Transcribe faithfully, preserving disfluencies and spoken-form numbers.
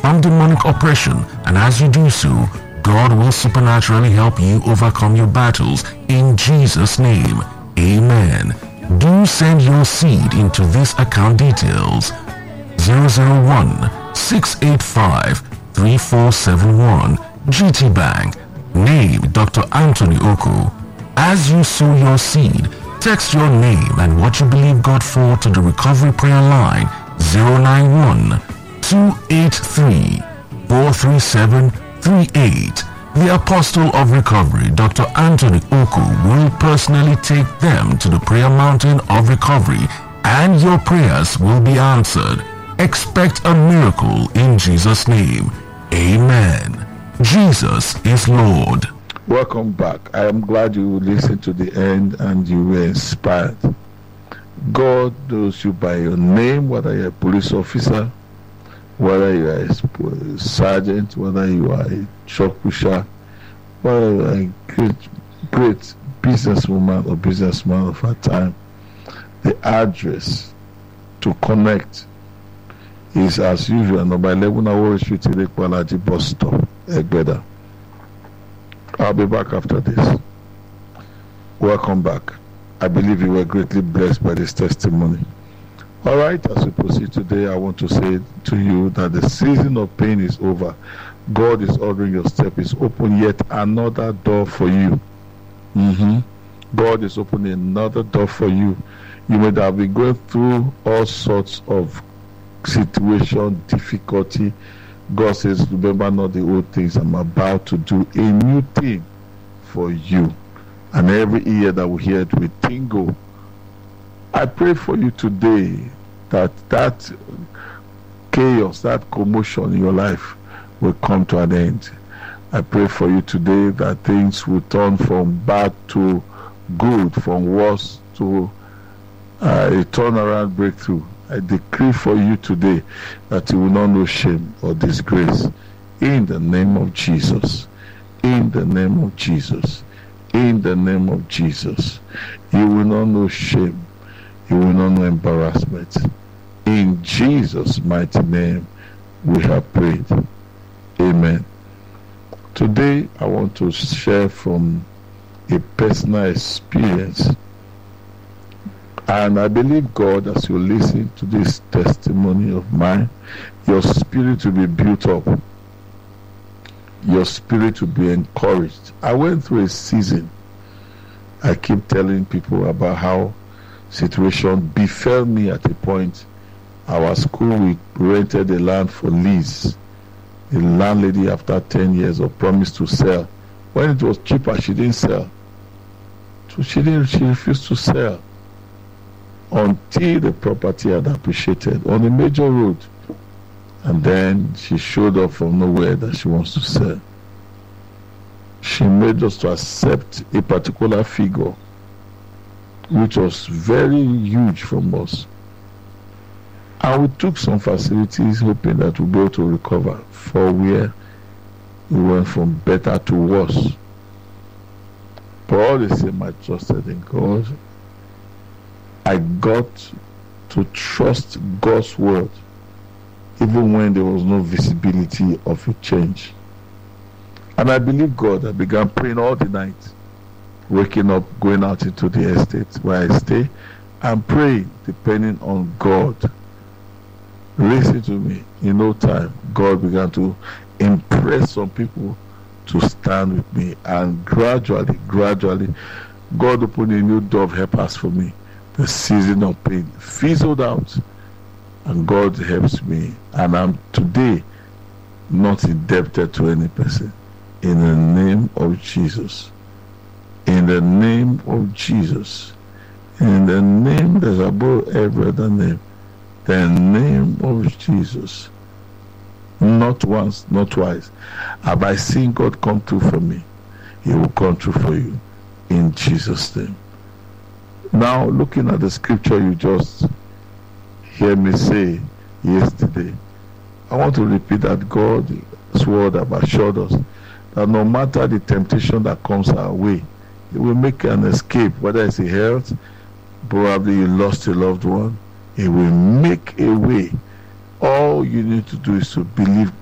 from demonic oppression, and as you do so, God will supernaturally help you overcome your battles in Jesus' name. Amen. Do send your seed into this account details: zero zero one, six eight five, three four seven one, G T Bank, name Doctor Anthony Oku. As you sow your seed, text your name and what you believe God for to the recovery prayer line zero nine one, two eight three, four three seven three eight. The Apostle of Recovery, Doctor Anthony Oku, will personally take them to the prayer mountain of recovery, and your prayers will be answered. Expect a miracle in Jesus' name. Amen. Jesus is Lord. Welcome back. I am glad you listened to the end and you were inspired. God knows you by your name, whether you're a police officer, whether you are a sergeant, whether you are a truck pusher, whether you are a great, great businesswoman or businessman of our time. The address to connect is, as usual, number eleven Awori Street, Ilekwalaji bus stop, Egbeda. I'll be back after this. Welcome back. I believe you were greatly blessed by this testimony. All right, as we proceed today, I want to say to you that the season of pain is over. God is ordering your step. He's opened yet another door for you. Mm-hmm. God is opening another door for you. You may have been going through all sorts of situation, difficulty. God says, remember not the old things. I'm about to do a new thing for you. And every ear that will hear it will tingle. I pray for you today that that chaos, that commotion in your life will come to an end. I pray for you today that things will turn from bad to good, from worse to uh, a turnaround breakthrough. I decree for you today that you will not know shame or disgrace. In the name of Jesus. In the name of Jesus. In the name of Jesus. You will not know shame. You will not know embarrassment. In Jesus' mighty name, we have prayed. Amen. Today, I want to share from a personal experience. And I believe God, as you listen to this testimony of mine, your spirit will be built up. Your spirit will be encouraged. I went through a season. I keep telling people about how situation befell me at a point. Our school, we rented the land for lease. The landlady, after ten years of promise to sell, when it was cheaper, she didn't sell. So she didn't. She refused to sell until the property had appreciated on a major road. And then she showed up from nowhere that she wants to sell. She made us to accept a particular figure, which was very huge from us. And we took some facilities hoping that we'll be able to recover for where we went from better to worse. But all the same, I trusted in God. I got to trust God's word, even when there was no visibility of a change. And I believe God. I began praying all the night, waking up, going out into the estate where I stay, and praying, depending on God. Listen to me. In no time, God began to impress some people to stand with me. And gradually, gradually, God opened a new door of helpers for me. The season of pain fizzled out. And God helps me. And I'm today not indebted to any person. In the name of Jesus. In the name of Jesus. In the name that's above every other name. The name of Jesus. Not once, not twice. Have I seen God come through for me? He will come through for you. In Jesus' name. Now, looking at the scripture you just hear me say yesterday, I want to repeat that God's word have assured us that no matter the temptation that comes our way, He will make an escape, whether it's a health, probably you lost a loved one, He will make a way. All you need to do is to believe